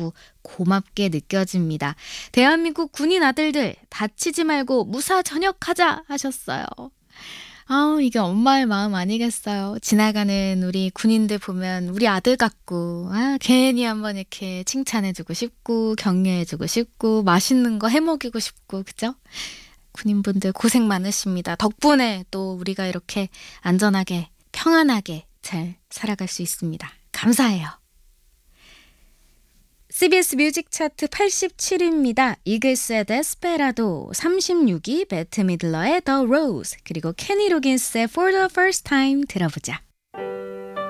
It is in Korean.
따뜻하고 고맙게 느껴집니다. 대한민국 군인 아들들 다치지 말고 무사 전역하자 하셨어요. 이게 엄마의 마음 아니겠어요. 지나가는 우리 군인들 보면 우리 아들 같고, 괜히 한번 이렇게 칭찬해주고 싶고, 격려해주고 싶고, 맛있는 거 해먹이고 싶고, 그죠? 군인분들 고생 많으십니다. 덕분에 또 우리가 이렇게 안전하게, 평안하게 잘 살아갈 수 있습니다. 감사해요. CBS 뮤직 차트 87위입니다. 이글스의 데스페라도, 36위 배트 미들러의 The Rose, 그리고 케니 로긴스의 For the First Time 들어보자.